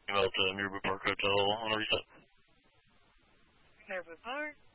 email to Miraboo Park Hotel on a reset. Miraboo Park.